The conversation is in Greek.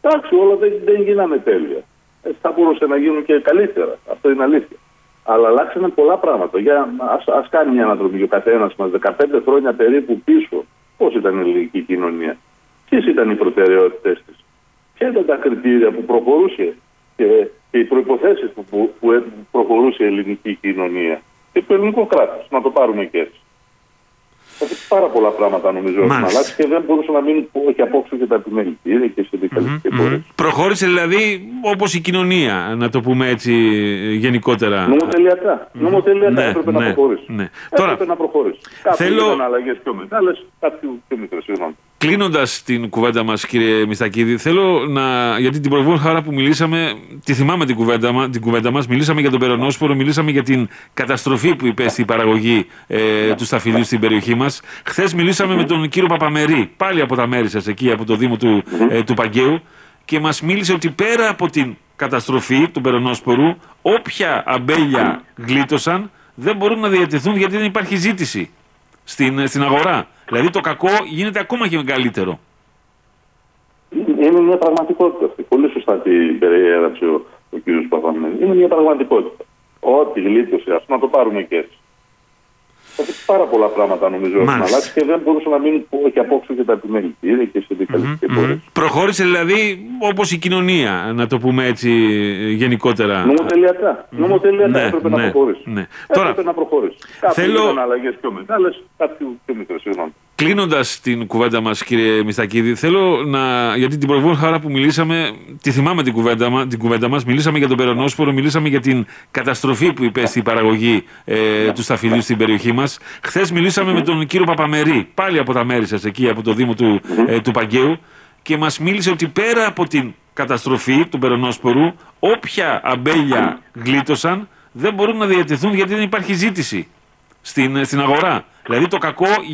Εντάξει, όλα δεν γίνανε τέλεια. Θα μπορούσε να γίνουν και καλύτερα. Αυτό είναι αλήθεια. Αλλά αλλάξανε πολλά πράγματα. Ας κάνει μια αναδρομή ο καθένας μας 15 χρόνια περίπου πίσω. Πώς ήταν η ελληνική κοινωνία, ποιες ήταν οι προτεραιότητες της, ποια ήταν τα κριτήρια που προχωρούσε και οι προϋποθέσεις που προχωρούσε η ελληνική κοινωνία και το ελληνικό κράτος. Να το πάρουμε και έτσι. Πάρα πολλά πράγματα νομίζω έχουν αλλάξει και δεν μπορούσαν να μείνουν και απόξω και τα επιμελητήρια και οι συνδικαλιστικές φορές. Προχώρησε δηλαδή όπως η κοινωνία, να το πούμε έτσι γενικότερα. Νομοτελειακά έπρεπε να προχωρήσει. Έπρεπε να προχωρήσει. Κάποιοι ήταν αλλαγές πιο μεγάλες, κάποιοι πιο μικρές. Κλείνοντας την κουβέντα μας, κύριε Μιστακίδη, θέλω γιατί την προηγούμενη φορά που μιλήσαμε, τη θυμάμαι την κουβέντα μας, μιλήσαμε για τον Περονόσπορο, μιλήσαμε για την καταστροφή που υπέστη η παραγωγή του σταφυλίου στην περιοχή μας. Χθες μιλήσαμε με τον κύριο Παπαμερή, πάλι από τα μέρη σας, εκεί από το Δήμο του Παγκαίου, και μας μίλησε ότι πέρα από την καταστροφή του Περονόσπορου, όποια αμπέλια γλίτωσαν δεν μπορούν να διατεθούν γιατί δεν υπάρχει ζήτηση στην αγορά. Δηλαδή το κακό γίνεται ακόμα και μεγαλύτερο. Είναι μια πραγματικότητα αυτή. Πολύ σωστά την περιέγραψε ο κ. Παπαμερής. Είναι μια πραγματικότητα. Ό,τι γλίτωσε, ας να το πάρουμε και έτσι. Πάρα πολλά πράγματα νομίζω έχουν αλλάξει και δεν μπορούσαν να μείνουν και απόξω και τα επιμελητήρια και οι συνδικαλιστικές φορές. Προχώρησε δηλαδή όπως η κοινωνία, να το πούμε έτσι γενικότερα. Νομοτελειακά έπρεπε να προχωρήσει. Έπρεπε να προχωρήσει. Κάποιοι ήταν αλλαγές πιο μεγάλες, κάποιοι πιο μικρές. Κλείνοντας την κουβέντα μας, κύριε Μιστακίδη, θέλω γιατί την προηγούμενη φορά που μιλήσαμε, τη θυμάμαι την κουβέντα μας, μιλήσαμε για τον Περονόσπορο, μιλήσαμε για την καταστροφή που υπέστη η παραγωγή του σταφυλίου στην περιοχή μας. Χθες μιλήσαμε με τον κύριο Παπαμερή, πάλι από τα μέρη σας, εκεί από το Δήμο του Παγκαίου, και μας μίλησε ότι πέρα από την καταστροφή του Περονόσπορου, όποια αμπέλια γλίτωσαν δεν μπορούν να διατεθούν γιατί δεν υπάρχει ζήτηση στην αγορά. Δηλαδή το κακό